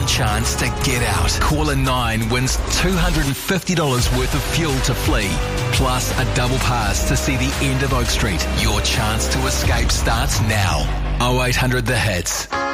one chance to get out. Caller 9 wins $250 worth of fuel to flee, plus a double pass to see the end of Oak Street. Your chance to escape starts now. 0800 The Hits.